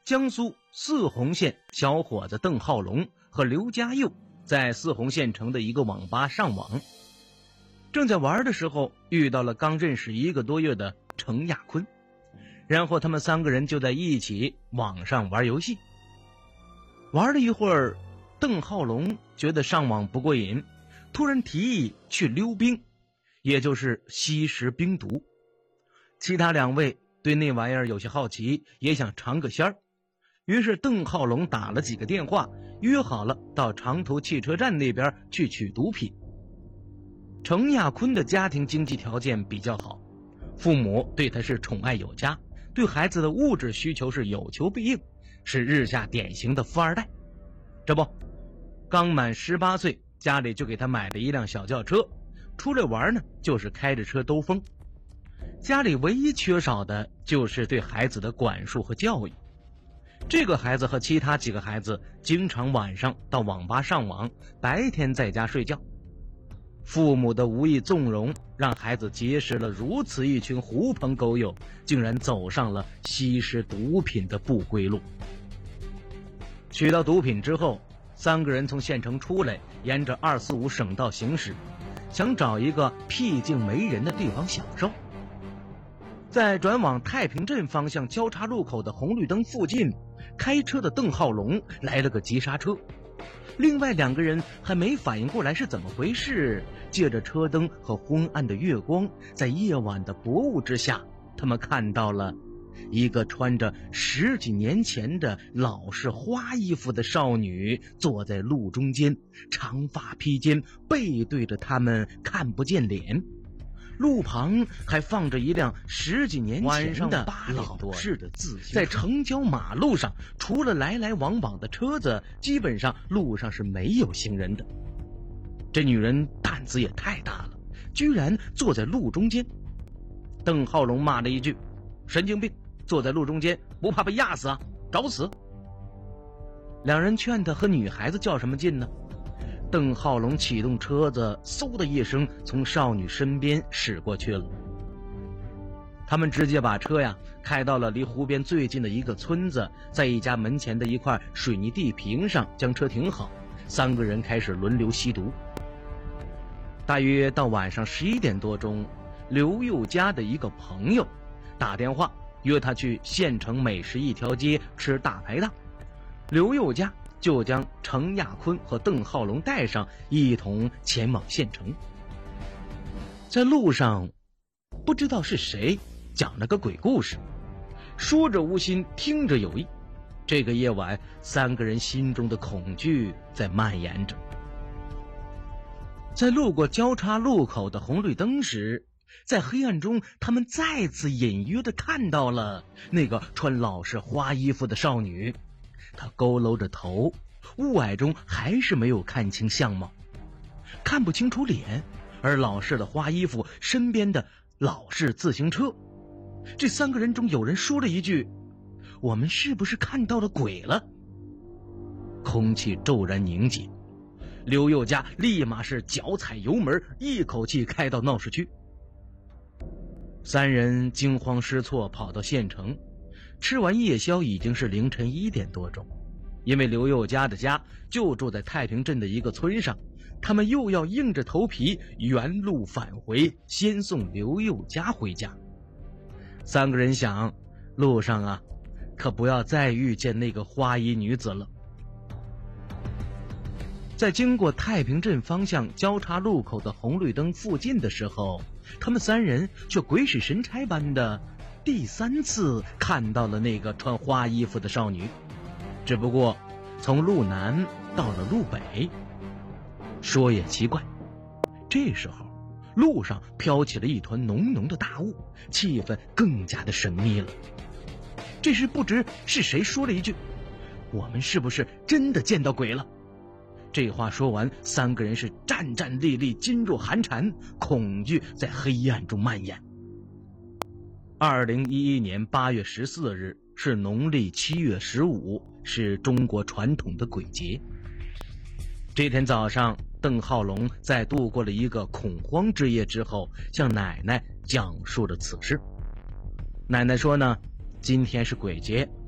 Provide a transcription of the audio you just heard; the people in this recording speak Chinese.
江苏泗洪县小伙子邓浩龙和刘家佑在泗洪县城的一个网吧上网，正在玩的时候遇到了刚认识1个多月的程亚坤，然后他们3个人就在一起网上玩游戏。玩了一会儿，邓浩龙觉得上网不过瘾，突然提议去溜冰，也就是吸食冰毒。其他2位对那玩意儿有些好奇，也想尝个鲜儿。于是邓浩龙打了几个电话，约好了到长途汽车站那边去取毒品。程亚坤的家庭经济条件比较好，父母对他是宠爱有加，对孩子的物质需求是有求必应，是日下典型的富二代。这不，刚满18岁，家里就给他买了一辆小轿车，出来玩呢就是开着车兜风。家里唯一缺少的就是对孩子的管束和教育。这个孩子和其他几个孩子经常晚上到网吧上网，白天在家睡觉。父母的无意纵容，让孩子结识了如此一群狐朋狗友，竟然走上了吸食毒品的不归路。取到毒品之后，3个人从县城出来，沿着245省道行驶，想找一个僻静没人的地方享受。在转往太平镇方向交叉路口的红绿灯附近，开车的邓浩龙来了个急刹车，另外2个人还没反应过来是怎么回事，借着车灯和昏暗的月光，在夜晚的薄雾之下，他们看到了一个穿着10几年前的老式花衣服的少女坐在路中间，长发披肩，背对着他们，看不见脸。路旁还放着一辆10几年前的老式的自行车，在城郊马路上，除了来来往往的车子，基本上路上是没有行人的。这女人胆子也太大了，居然坐在路中间。邓浩龙骂了一句：“神经病，坐在路中间不怕被压死啊，找死！”2人劝他和女孩子较什么劲呢？邓浩龙启动车子，嗖的一声从少女身边驶过去了。他们直接把车开到了离湖边最近的一个村子，在一家门前的一块水泥地坪上将车停好，3个人开始轮流吸毒。大约到晚上11点多钟，刘佑家的一个朋友打电话约他去县城美食一条街吃大排档，刘佑家就将程亚坤和邓浩龙带上，一同前往县城。在路上，不知道是谁讲了个鬼故事，说者无心，听者有意。这个夜晚，3个人心中的恐惧在蔓延着。在路过交叉路口的红绿灯时，在黑暗中，他们再次隐约地看到了那个穿老式花衣服的少女。她佝偻着头，雾霭中还是没有看清相貌，看不清楚脸，而老式的花衣服，身边的老式自行车。这3个人中有人说了一句：“我们是不是看到了鬼了？”空气骤然凝结，刘佑家立马是脚踩油门，一口气开到闹市区。3人惊慌失措跑到县城，吃完夜宵已经是凌晨1点多钟。因为刘佑家的家就住在太平镇的一个村上，他们又要硬着头皮原路返回，先送刘佑家回家。3个人想，路上可不要再遇见那个花衣女子了。在经过太平镇方向交叉路口的红绿灯附近的时候，他们3人却鬼使神差般的第3次看到了那个穿花衣服的少女，只不过从路南到了路北。说也奇怪，这时候路上飘起了一团浓浓的大雾，气氛更加的神秘了。这时不知是谁说了一句：“我们是不是真的见到鬼了？”这话说完，3个人是战战栗栗，噤若寒蝉，恐惧在黑暗中蔓延。2011年8月14日是农历7月15，是中国传统的鬼节。这天早上，邓浩龙在度过了一个恐慌之夜之后，向奶奶讲述了此事。奶奶说呢，今天是鬼节，